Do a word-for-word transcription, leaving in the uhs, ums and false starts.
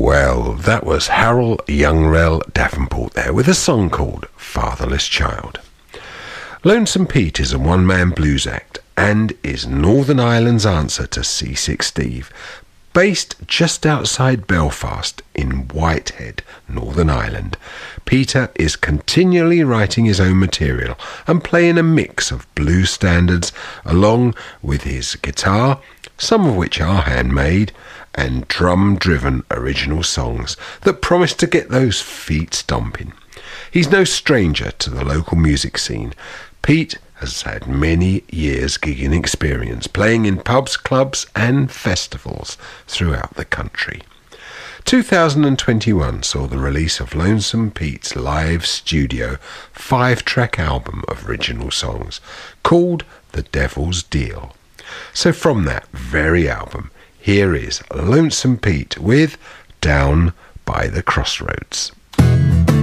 Well, that was Harold Youngrell Davenport there with a song called Fatherless Child. Lonesome Pete is a one-man blues act and is Northern Ireland's answer to Seasick Steve, based just outside Belfast in Whitehead, Northern Ireland. Peter is continually writing his own material and playing a mix of blues standards along with his guitar, some of which are handmade, and drum-driven original songs that promise to get those feet stomping. He's no stranger to the local music scene. Pete has had many years gigging experience, playing in pubs, clubs and festivals throughout the country. two thousand twenty-one saw the release of Lonesome Pete's live studio five-track album of original songs called The Devil's Deal. So from that very album, here is Lonesome Pete with Down by the Crossroads.